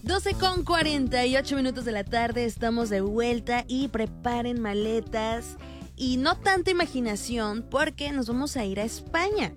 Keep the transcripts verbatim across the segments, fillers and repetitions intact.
doce con cuarenta y ocho minutos de la tarde, estamos de vuelta y preparen maletas y no tanta imaginación porque nos vamos a ir a España.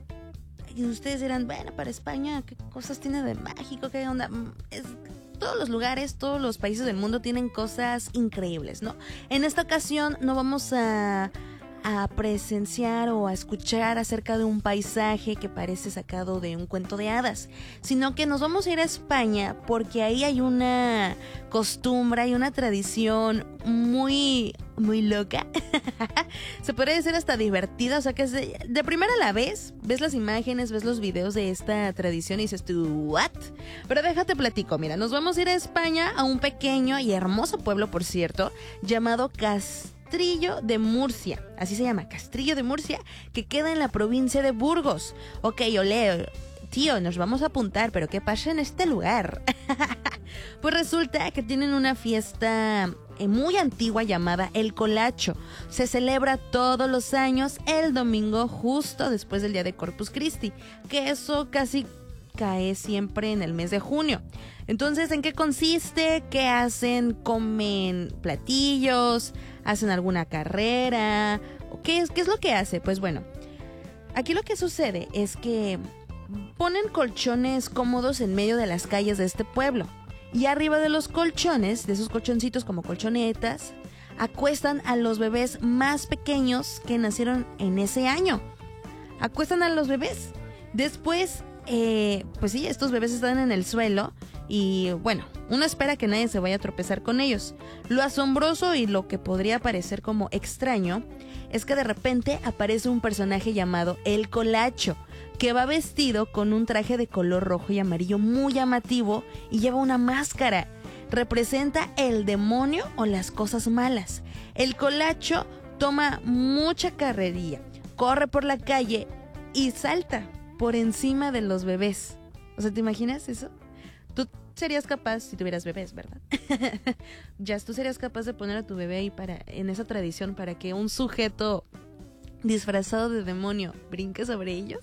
Y ustedes dirán, bueno, para España, ¿qué cosas tiene de mágico? ¿Qué onda? Es, todos los lugares, todos los países del mundo tienen cosas increíbles, ¿no? En esta ocasión no vamos a... a presenciar o a escuchar acerca de un paisaje que parece sacado de un cuento de hadas, sino que nos vamos a ir a España porque ahí hay una costumbre y una tradición muy, muy loca. Se podría decir hasta divertida, o sea que es de, de primera a la vez, ves las imágenes, ves los videos de esta tradición y dices tú, ¿what? Pero déjate platico, mira, nos vamos a ir a España, a un pequeño y hermoso pueblo, por cierto, llamado Castilla Castrillo de Murcia, así se llama, Castrillo de Murcia, que queda en la provincia de Burgos. Ok, olé, tío, nos vamos a apuntar, pero ¿qué pasa en este lugar? Pues resulta que tienen una fiesta muy antigua llamada El Colacho. Se celebra todos los años el domingo justo después del día de Corpus Christi, que eso casi cae siempre en el mes de junio. Entonces, ¿en qué consiste? ¿Qué hacen? ¿Comen platillos? ¿Hacen alguna carrera? ¿Qué es, qué es lo que hace? Pues bueno, aquí lo que sucede es que ponen colchones cómodos en medio de las calles de este pueblo. Y arriba de los colchones, de esos colchoncitos como colchonetas, acuestan a los bebés más pequeños que nacieron en ese año. Acuestan a los bebés. Después, eh, pues sí, estos bebés están en el suelo. Y bueno, uno espera que nadie se vaya a tropezar con ellos. Lo asombroso y lo que podría parecer como extraño es que de repente aparece un personaje llamado El Colacho, que va vestido con un traje de color rojo y amarillo muy llamativo y lleva una máscara. Representa el demonio o las cosas malas. El Colacho toma mucha carrería, corre por la calle y salta por encima de los bebés. O sea, ¿te imaginas eso? Tú serías capaz, si tuvieras bebés, ¿verdad? Ya, tú serías capaz de poner a tu bebé ahí para, en esa tradición para que un sujeto disfrazado de demonio brinque sobre ellos.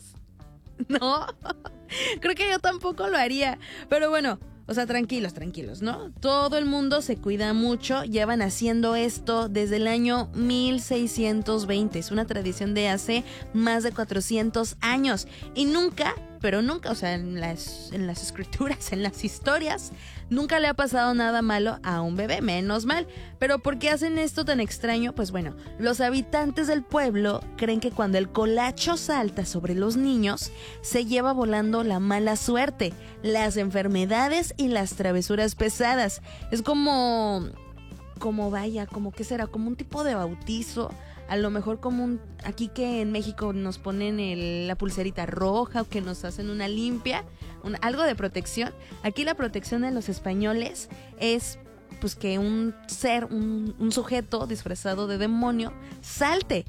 No, creo que yo tampoco lo haría. Pero bueno, o sea, tranquilos, tranquilos, ¿no? Todo el mundo se cuida mucho, llevan haciendo esto desde el año mil seiscientos veinte. Es una tradición de hace más de cuatrocientos años. Y nunca... pero nunca, o sea, en las, en las escrituras, en las historias, nunca le ha pasado nada malo a un bebé, menos mal. Pero ¿por qué hacen esto tan extraño? Pues bueno, los habitantes del pueblo creen que cuando el colacho salta sobre los niños, se lleva volando la mala suerte, las enfermedades y las travesuras pesadas. Es como, como vaya, como que será, como un tipo de bautizo. A lo mejor como un, aquí que en México nos ponen el, la pulserita roja o que nos hacen una limpia, un, algo de protección. Aquí la protección de los españoles es pues que un ser, un, un sujeto disfrazado de demonio salte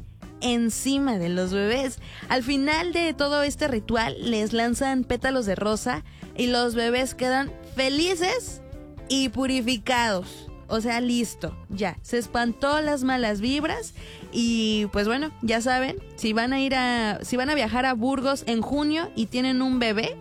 encima de los bebés. Al final de todo este ritual les lanzan pétalos de rosa y los bebés quedan felices y purificados. O sea, listo, ya, se espantó las malas vibras y pues bueno, ya saben, si van a ir a, si van a viajar a Burgos en junio y tienen un bebé,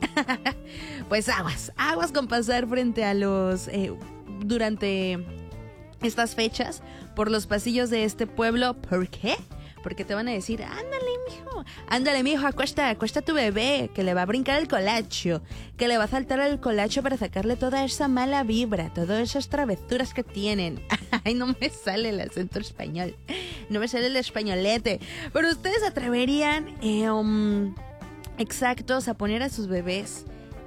pues aguas, aguas con pasar frente a los, eh, durante estas fechas por los pasillos de este pueblo. ¿Por qué? Porque te van a decir, ándale, mijo, ándale, mijo, acuesta, acuesta a tu bebé, que le va a brincar el colacho, que le va a saltar el colacho para sacarle toda esa mala vibra, todas esas travesuras que tienen. Ay, no me sale el acento español, no me sale el españolete. Pero ustedes se atreverían, eh, um, exactos, a poner a sus bebés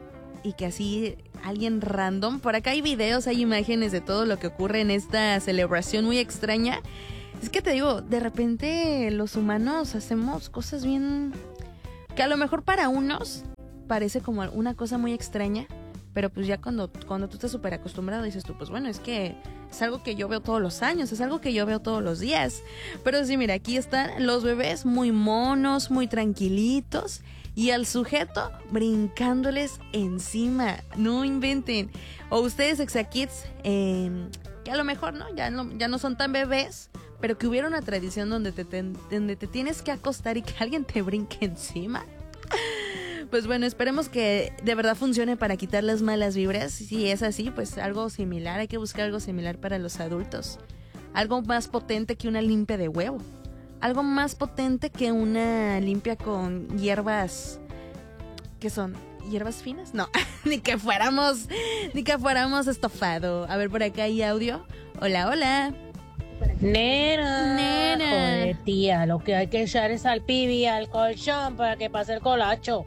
y que así alguien random, por acá hay videos, hay imágenes de todo lo que ocurre en esta celebración muy extraña. Es que te digo, de repente los humanos hacemos cosas bien... que a lo mejor para unos parece como una cosa muy extraña, pero pues ya cuando, cuando tú estás súper acostumbrado dices tú, pues bueno, es que es algo que yo veo todos los años, es algo que yo veo todos los días. Pero sí, mira, aquí están los bebés muy monos, muy tranquilitos y al sujeto brincándoles encima. No inventen. O ustedes, Exakids, eh, que a lo mejor no ya, no, ya no son tan bebés, pero que hubiera una tradición donde te, te, donde te tienes que acostar y que alguien te brinque encima. Pues bueno, esperemos que de verdad funcione para quitar las malas vibras. Si es así, pues algo similar. Hay que buscar algo similar para los adultos. Algo más potente que una limpia de huevo. Algo más potente que una limpia con hierbas... ¿Qué son? ¿Hierbas finas? No, ni que fuéramos, ni que fuéramos estofado. A ver, por acá hay audio. Hola, hola. Nena, Nena. Joder, tía, lo que hay que echar es al pibi al colchón para que pase el colacho.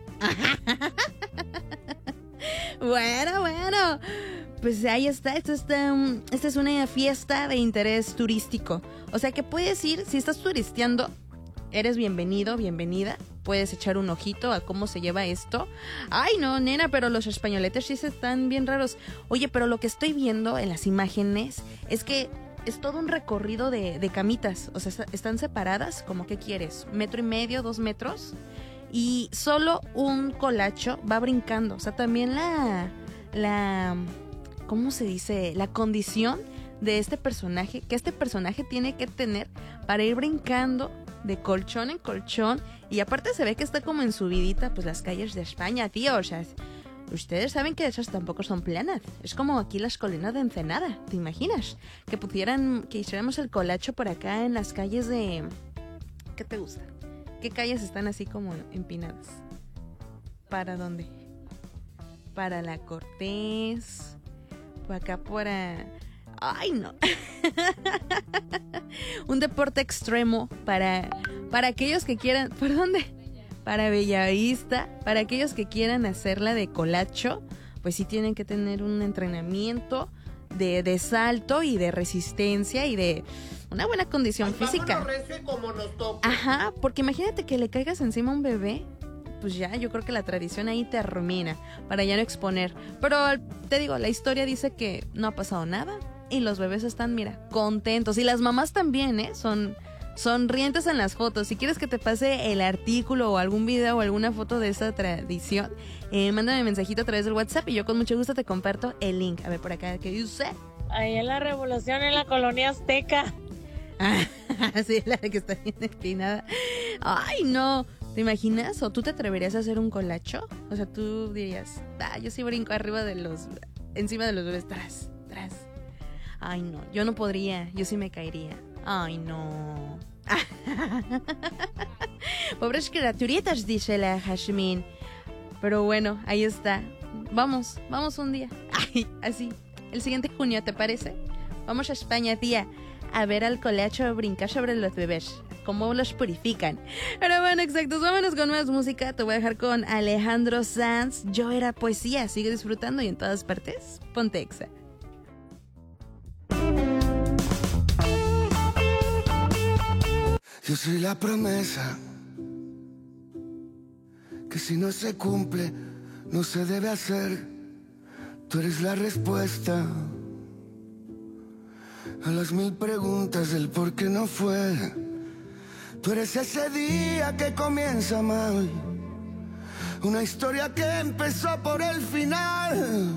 Bueno, bueno. Pues ahí está. Esto está um, esta es una fiesta de interés turístico. O sea que puedes ir, si estás turisteando, eres bienvenido, bienvenida. Puedes echar un ojito a cómo se lleva esto. Ay, no, nena, pero los españoletes sí se están bien raros. Oye, pero lo que estoy viendo en las imágenes es que es todo un recorrido de, de camitas. O sea, están separadas, como ¿qué quieres? ¿Metro y medio, dos metros? Y solo un colacho va brincando. O sea, también la... la ¿cómo se dice? La condición de este personaje, que este personaje tiene que tener para ir brincando de colchón en colchón. Y aparte se ve que está como en subidita, pues las calles de España, tío. O sea, ustedes saben que esas tampoco son planas. Es como aquí las colinas de Ensenada, ¿te imaginas? Que pudieran, que hiciéramos el colacho por acá en las calles de... ¿Qué te gusta? ¿Qué calles están así como empinadas? ¿Para dónde? Para la Cortés. Por acá por... A... ¡Ay, no! Un deporte extremo para, para aquellos que quieran... ¿Por dónde? Para Bellavista. Para aquellos que quieran hacerla de colacho, pues sí tienen que tener un entrenamiento de, de salto y de resistencia y de una buena condición Ay, física. Como nos toca. Ajá, porque imagínate que le caigas encima a un bebé. Pues ya, yo creo que la tradición ahí termina, para ya no exponer. Pero te digo, la historia dice que no ha pasado nada y los bebés están, mira, contentos. Y las mamás también, ¿eh? Son sonrientes en las fotos. Si quieres que te pase el artículo o algún video o alguna foto de esa tradición, eh, mándame mensajito a través del WhatsApp y yo con mucho gusto te comparto el link. A ver, por acá, ¿qué dice? Ahí en la revolución en la colonia azteca. Ah, sí, la que está bien empinada. Ay, no. ¿Te imaginas? ¿O tú te atreverías a hacer un colacho? O sea, tú dirías, ah, yo sí brinco arriba de los... encima de los bebés, tras, tras. Ay, no, yo no podría, yo sí me caería. Ay, no. Pobres criaturitas, dice la Jasmine. Pero bueno, ahí está. Vamos, vamos un día. Ay, así, el siguiente junio, ¿te parece? Vamos a España, tía, a ver al colacho brincar sobre los bebés. Cómo los purifican. Pero bueno, exacto, vámonos con más música. Te voy a dejar con Alejandro Sanz. Yo era poesía. Sigue disfrutando y en todas partes, ponte Exa. Yo soy la promesa que si no se cumple, no se debe hacer. Tú eres la respuesta a las mil preguntas del por qué no fue. Tú eres ese día que comienza mal, una historia que empezó por el final.